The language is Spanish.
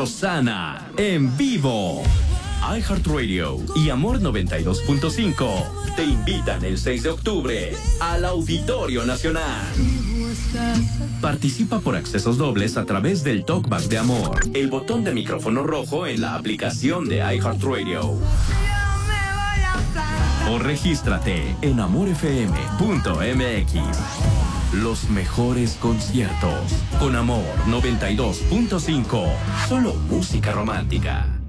Rosana en vivo. iHeartRadio y Amor 92.5 te invitan el 6 de octubre al Auditorio Nacional. Participa por accesos dobles a través del Talkback de Amor, el botón de micrófono rojo en la aplicación de iHeartRadio. O regístrate en amorfm.mx. Los mejores conciertos con Amor 92.5. Solo música romántica.